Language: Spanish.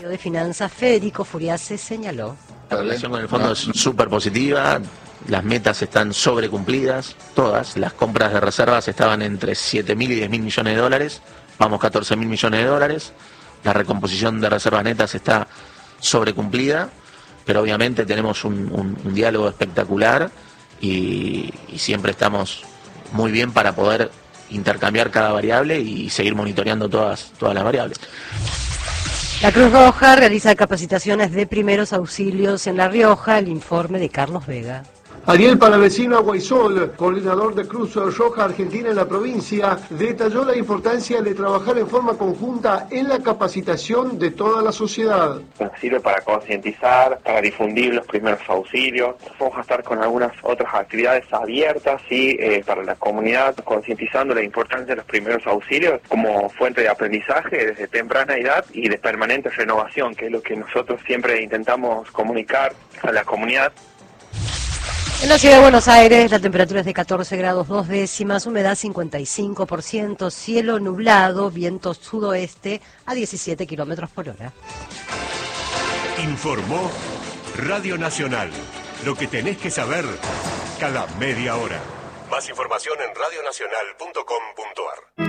de Finanzas, Federico Furiase, señaló. La relación con el fondo es súper positiva, las metas están sobrecumplidas, todas. Las compras de reservas estaban entre 7.000 y 10.000 millones de dólares, vamos 14.000 millones de dólares. La recomposición de reservas netas está sobrecumplida, pero obviamente tenemos un diálogo espectacular y siempre estamos muy bien para poder intercambiar cada variable y seguir monitoreando todas las variables. La Cruz Roja realiza capacitaciones de primeros auxilios en La Rioja. El informe de Carlos Vega. Ariel Palavecino Aguaisol, coordinador de Cruz Roja Argentina en la provincia, detalló la importancia de trabajar en forma conjunta en la capacitación de toda la sociedad. Sirve para concientizar, para difundir los primeros auxilios. Vamos a estar con algunas otras actividades abiertas para la comunidad, concientizando la importancia de los primeros auxilios como fuente de aprendizaje desde temprana edad y de permanente renovación, que es lo que nosotros siempre intentamos comunicar a la comunidad. En la ciudad de Buenos Aires la temperatura es de 14 grados 2 décimas, humedad 55%, cielo nublado, viento sudoeste a 17 kilómetros por hora. Informó Radio Nacional. Lo que tenés que saber cada media hora. Más información en radionacional.com.ar.